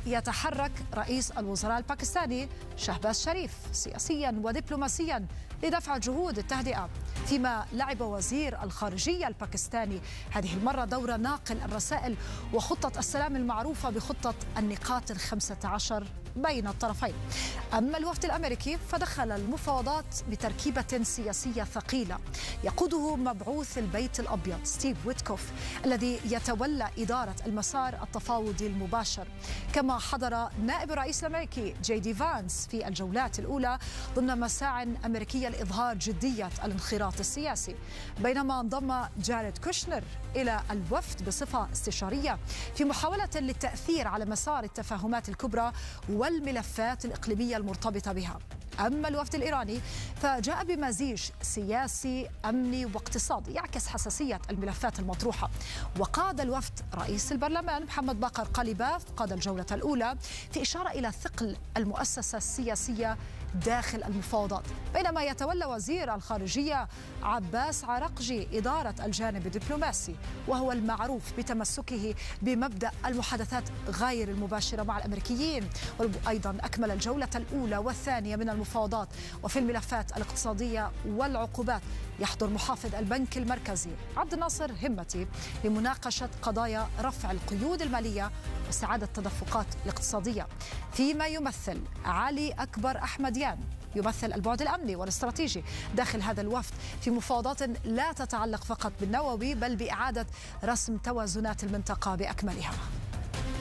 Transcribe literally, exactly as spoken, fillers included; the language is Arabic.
يتحرك رئيس الوزراء الباكستاني شهباز شريف سياسيا ودبلوماسيا لدفع جهود التهدئة، فيما لعب وزير الخارجية الباكستاني هذه المرة دور ناقل الرسائل وخطة السلام المعروفة بخطة النقاط الخمسة عشر بين الطرفين. أما الوفد الأمريكي فدخل المفاوضات بتركيبة سياسية ثقيلة يقوده مبعوث البيت الأبيض ستيف ويتكوف الذي يتولى إدارة المسار التفاوضي المباشر، كما حضر نائب الرئيس الأمريكي جي دي فانس في الجولات الأولى ضمن مساع أمريكية لإظهار جدية الانخراط السياسي، بينما انضم جاريد كوشنر إلى الوفد بصفة استشارية في محاولة للتأثير على مسار التفاهمات الكبرى والملفات الإقليمية المرتبطة بها. أما الوفد الإيراني فجاء بمزيج سياسي أمني واقتصادي يعكس حساسية الملفات المطروحة، وقاد الوفد رئيس البرلمان محمد باقر قليباف قاد الجولة الأولى في إشارة إلى ثقل المؤسسة السياسية داخل المفاوضات، بينما يتولى وزير الخارجية عباس عراقجي إدارة الجانب الدبلوماسي، وهو المعروف بتمسكه بمبدأ المحادثات غير المباشرة مع الأمريكيين. وأيضا أكمل الجولة الأولى والثانية من المفاوضات وفي الملفات الاقتصادية والعقوبات يحضر محافظ البنك المركزي عبد الناصر همتي لمناقشة قضايا رفع القيود المالية واستعادة التدفقات الاقتصادية، فيما يمثل علي أكبر أحمديان يمثل البعد الأمني والاستراتيجي داخل هذا الوفد في مفاوضات لا تتعلق فقط بالنووي بل بإعادة رسم توازنات المنطقة بأكملها.